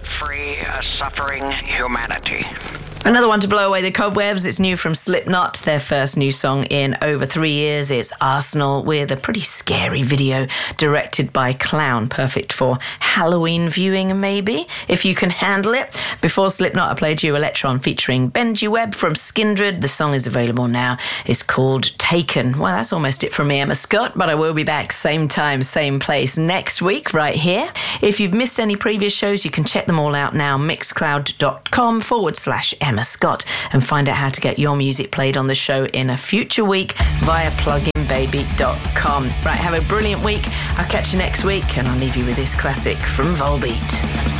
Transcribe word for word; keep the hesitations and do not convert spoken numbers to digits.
free a suffering humanity. Another one to blow away the cobwebs. It's new from Slipknot, their first new song in over three years. It's Arsenal, with a pretty scary video directed by Clown. Perfect for Halloween viewing, maybe, if you can handle it. Before Slipknot, I played you Electron featuring Benji Webb from Skindred. The song is available now. It's called Taken. Well, that's almost it from me, Emma Scott, but I will be back same time, same place next week, right here. If you've missed any previous shows, you can check them all out now, mixcloud.com forward slash Emma Scott, and find out how to get your music played on the show in a future week via plugin baby dot com. Right, have a brilliant week. I'll catch you next week, and I'll leave you with this classic from Volbeat.